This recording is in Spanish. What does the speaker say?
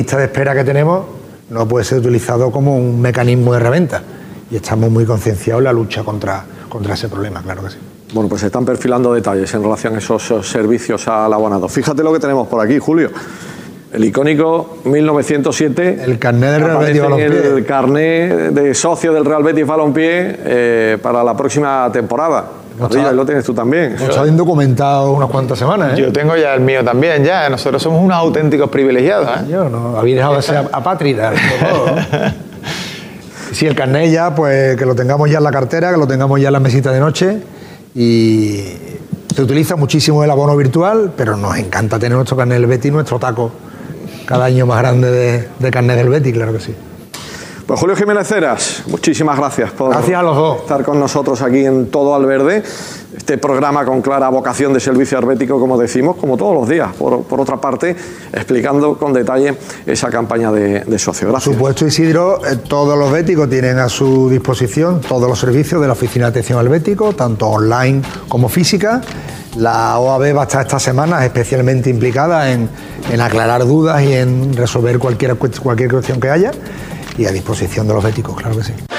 lista de espera que tenemos no puede ser utilizado como un mecanismo de reventa y estamos muy concienciados en la lucha contra ese problema, claro que sí. Bueno, pues se están perfilando detalles en relación a esos servicios al abonado. Fíjate lo que tenemos por aquí, Julio. El icónico 1907. El carnet del Real Betis Balompié. El carnet de socio del Real Betis Balompié para la próxima temporada. Arriba, lo tienes tú también. Nos está bien documentado unas cuantas semanas, ¿eh? Yo tengo ya el mío también, ya. Nosotros somos unos auténticos privilegiados, ¿eh? Yo no, habéis dejado de ser apátridas. Sí, el carnet ya, pues que lo tengamos ya en la cartera, que lo tengamos ya en la mesita de noche. Y se utiliza muchísimo el abono virtual, pero nos encanta tener nuestro carnet del Betis, nuestro taco cada año más grande de carnet del Betis, claro que sí. Pues Julio Jiménez Heras, muchísimas gracias por gracias a los dos. Estar con nosotros aquí en Todo al Verde, este programa con clara vocación de servicio arbético, como decimos, como todos los días, por otra parte, explicando con detalle esa campaña de socio. Gracias. Por supuesto, Isidro, todos los béticos tienen a su disposición todos los servicios de la Oficina de Atención al Bético, tanto online como física. La OAB va a estar estas semanas especialmente implicada en aclarar dudas y en resolver cualquier cuestión que haya, y a disposición de los béticos, claro que sí.